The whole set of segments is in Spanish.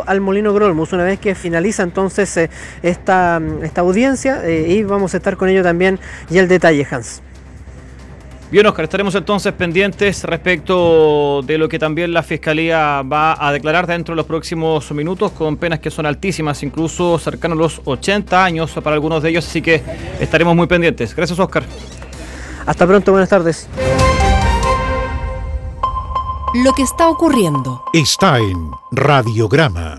junto al Molino Grolmus, una vez que finaliza entonces esta audiencia, y vamos a estar con ello también y el detalle, Hans. Bien, Oscar, estaremos entonces pendientes respecto de lo que también la Fiscalía va a declarar dentro de los próximos minutos, con penas que son altísimas, incluso cercanos a los 80 años para algunos de ellos, así que estaremos muy pendientes. Gracias, Oscar. Hasta pronto, buenas tardes. Lo que está ocurriendo está en Radiograma.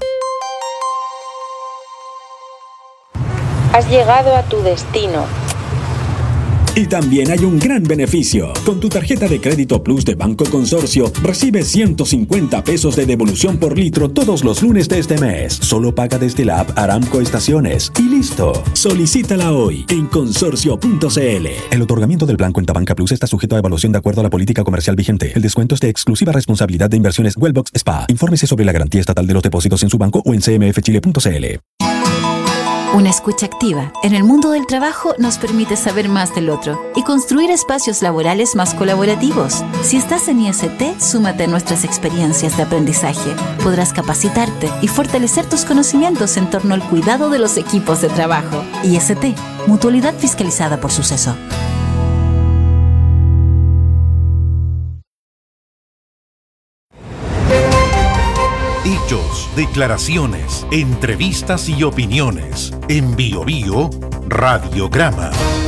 Has llegado a tu destino. Y también hay un gran beneficio. Con tu tarjeta de crédito Plus de Banco Consorcio, recibes 150 pesos de devolución por litro todos los lunes de este mes. Solo paga desde la app Aramco Estaciones. Y listo. Solicítala hoy en consorcio.cl. El otorgamiento del plan Cuenta Banca Plus está sujeto a evaluación de acuerdo a la política comercial vigente. El descuento es de exclusiva responsabilidad de Inversiones Wellbox SPA. Infórmese sobre la garantía estatal de los depósitos en su banco o en cmfchile.cl. Una escucha activa en el mundo del trabajo nos permite saber más del otro y construir espacios laborales más colaborativos. Si estás en IST, súmate a nuestras experiencias de aprendizaje. Podrás capacitarte y fortalecer tus conocimientos en torno al cuidado de los equipos de trabajo. IST, Mutualidad fiscalizada por Suceso. Hechos, declaraciones, entrevistas y opiniones. En BioBio, Radiograma.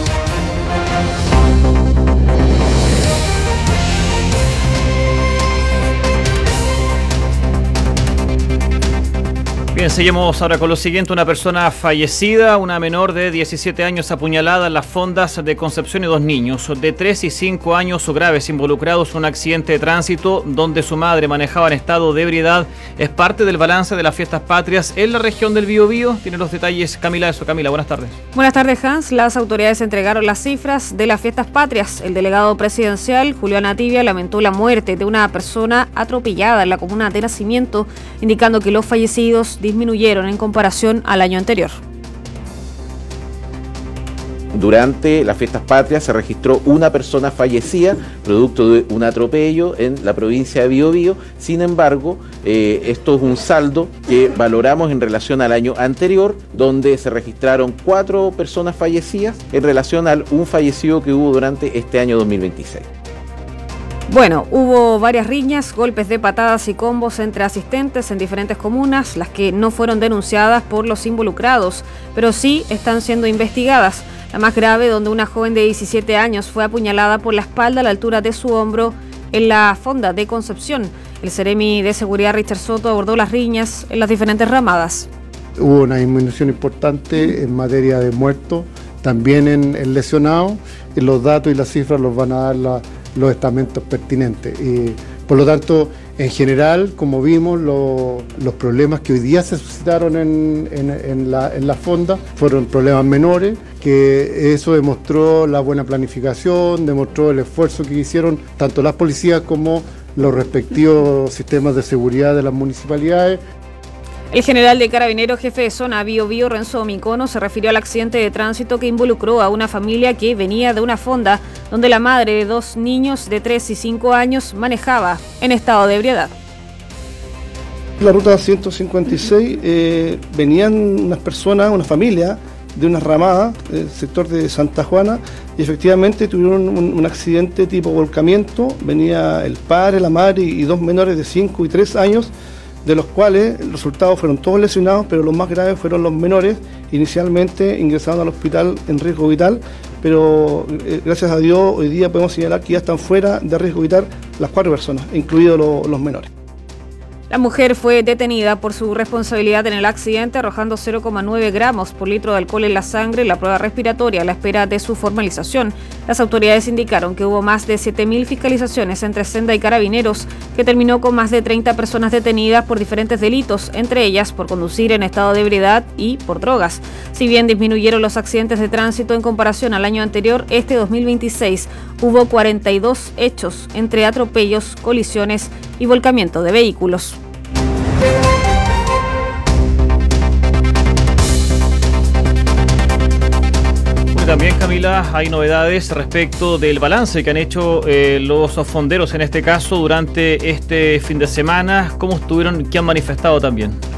Bien, seguimos ahora con lo siguiente. Una persona fallecida, una menor de 17 años apuñalada en las fondas de Concepción y 2 niños de 3 y 5 años graves involucrados en un accidente de tránsito donde su madre manejaba en estado de ebriedad. Es parte del balance de las fiestas patrias en la región del Biobío. Tiene los detalles Camila Eso. Camila, buenas tardes. Buenas tardes, Hans. Las autoridades entregaron las cifras de las fiestas patrias. El delegado presidencial, Julián Ativia, lamentó la muerte de una persona atropellada en la comuna de Nacimiento, indicando que los fallecidos disminuyeron en comparación al año anterior. Durante las fiestas patrias se registró una persona fallecida producto de un atropello en la provincia de Biobío. Sin embargo, esto es un saldo que valoramos en relación al año anterior, donde se registraron 4 personas fallecidas en relación al un fallecido que hubo durante este año 2026. Bueno, hubo varias riñas, golpes de patadas y combos entre asistentes en diferentes comunas, las que no fueron denunciadas por los involucrados, pero sí están siendo investigadas. La más grave, donde una joven de 17 años fue apuñalada por la espalda a la altura de su hombro en la fonda de Concepción. El Seremi de Seguridad Richard Soto abordó las riñas en las diferentes ramadas. Hubo una disminución importante en materia de muertos, también en lesionados. Los datos y las cifras los van a dar los estamentos pertinentes. Y, por lo tanto, en general, como vimos, los problemas que hoy día se suscitaron en la fonda fueron problemas menores, que eso demostró la buena planificación, demostró el esfuerzo que hicieron tanto las policías como los respectivos sistemas de seguridad de las municipalidades. El general de Carabineros, jefe de zona Biobío, Renzo Micono, se refirió al accidente de tránsito que involucró a una familia que venía de una fonda donde la madre de 2 niños de 3 y 5 años manejaba en estado de ebriedad. La ruta 156 venían unas personas, una familia de una ramada del sector de Santa Juana, y efectivamente tuvieron un accidente tipo volcamiento. Venía el padre, la madre y 2 menores de 5 y 3 años, de los cuales los resultados fueron todos lesionados, pero los más graves fueron los menores. Inicialmente ingresaron al hospital en riesgo vital, pero gracias a Dios hoy día podemos señalar que ya están fuera de riesgo vital las 4 personas, incluidos los menores. La mujer fue detenida por su responsabilidad en el accidente, arrojando 0,9 gramos por litro de alcohol en la sangre en la prueba respiratoria a la espera de su formalización. Las autoridades indicaron que hubo más de 7.000 fiscalizaciones entre Senda y Carabineros, que terminó con más de 30 personas detenidas por diferentes delitos, entre ellas por conducir en estado de ebriedad y por drogas. Si bien disminuyeron los accidentes de tránsito en comparación al año anterior, este 2026 hubo 42 hechos entre atropellos, colisiones y volcamiento de vehículos. También, Camila, hay novedades respecto del balance que han hecho los fonderos en este caso durante este fin de semana. ¿Cómo estuvieron? ¿Qué han manifestado también?